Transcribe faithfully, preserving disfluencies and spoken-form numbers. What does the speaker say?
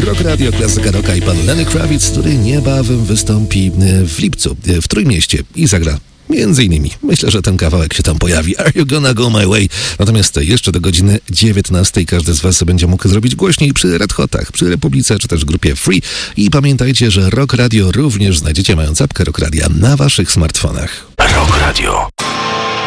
Rock Radio, klasyka rocka i pan Lenny Kravitz, który niebawem wystąpi w lipcu w Trójmieście i zagra. Między innymi. Myślę, że ten kawałek się tam pojawi. Are you gonna go my way? Natomiast jeszcze do godziny dziewiętnastej każdy z was będzie mógł zrobić głośniej przy Red Hotach, przy Republice, czy też grupie Free. I pamiętajcie, że Rock Radio również znajdziecie mając apkę Rock Radia na waszych smartfonach. Rock Radio.